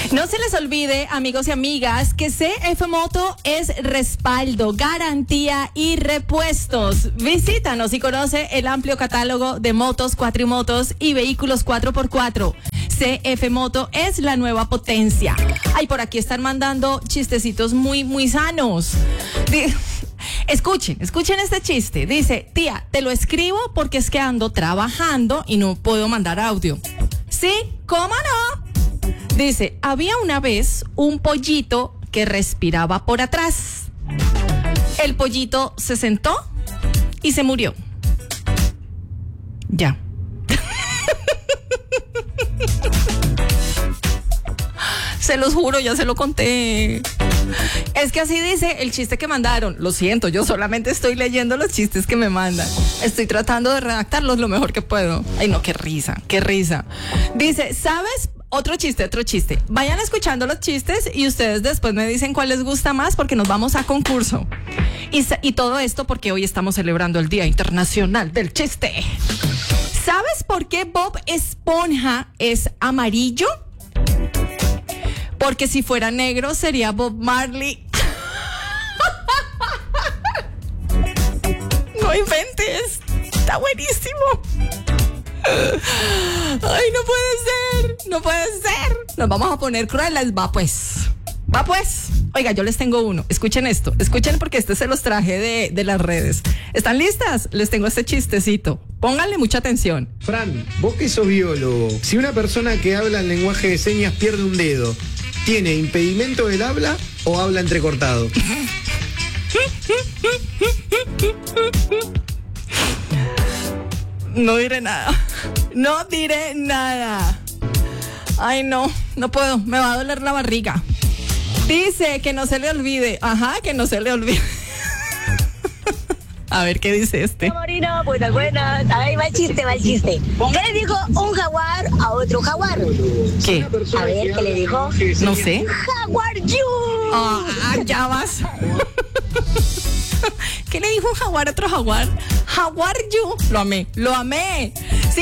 No se les olvide, amigos y amigas, que CF Moto es respaldo, garantía y repuestos. Visítanos y conoce el amplio catálogo de motos, cuatrimotos y vehículos 4x4. CF Moto es la nueva potencia. Ay, por aquí están mandando chistecitos muy sanos. Escuchen este chiste. Dice, tía, te lo escribo porque es que ando trabajando y no puedo mandar audio. Sí, ¿cómo no? Dice, había una vez un pollito que respiraba por atrás. El pollito se sentó y se murió. Ya. Se los juro, ya se lo conté. Es que así dice el chiste que mandaron. Lo siento, yo solamente estoy leyendo los chistes que me mandan. Estoy tratando de redactarlos lo mejor que puedo. Ay, no, qué risa. Dice, ¿sabes? Otro chiste. Vayan escuchando los chistes y ustedes después me dicen cuál les gusta más porque nos vamos a concurso. Y todo esto porque hoy estamos celebrando el Día Internacional del Chiste. ¿Sabes por qué Bob Esponja es amarillo? Porque si fuera negro sería Bob Marley. No inventes. Está buenísimo. Ay, no puede ser. Nos vamos a poner crueles. Va pues. Oiga, yo les tengo uno. Escuchen esto. Escuchen porque este se los traje de las redes. ¿Están listas? Les tengo este chistecito. Pónganle mucha atención. Fran, vos que sos biólogo, si una persona que habla en lenguaje de señas pierde un dedo, ¿tiene impedimento del habla o habla entrecortado? No diré nada. Ay, no puedo. Me va a doler la barriga. Dice que no se le olvide. Ajá, que no se le olvide. A ver, ¿qué dice este? Morino, buenas. Ahí va el chiste. ¿Qué le dijo un jaguar a otro jaguar? ¿Qué? A ver, ¿qué le dijo? No sé. Jaguar you. Ah, ya vas. ¿Qué le dijo un jaguar a otro jaguar? Jaguar you. Lo amé.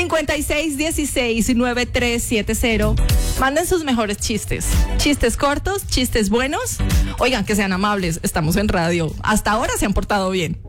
5616-9370. Manden sus mejores chistes. Chistes cortos, chistes buenos. Oigan, que sean amables. Estamos en radio. Hasta ahora se han portado bien.